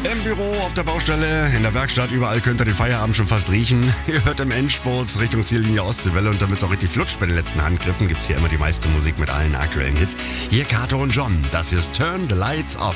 Im Büro, auf der Baustelle, in der Werkstatt, überall könnt ihr den Feierabend schon fast riechen. Ihr hört im Endspurt Richtung Ziellinie Ostseewelle und damit es auch richtig flutscht bei den letzten Handgriffen, gibt's hier immer die meiste Musik mit allen aktuellen Hits. Hier Kato und John, das hier ist Turn the Lights Off.